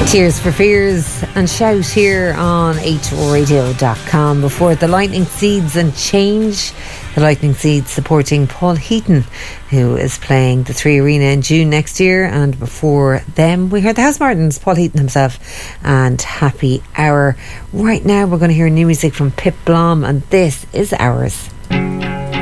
Tears for Fears and Shout here on hradio.com. Before the Lightning Seeds and Change, the Lightning Seeds supporting Paul Heaton, who is playing the Three Arena in June next year. And before them, we heard the Housemartins, Paul Heaton himself, and Happy Hour. Right now, we're going to hear new music from Pip Blom, and this is Ours.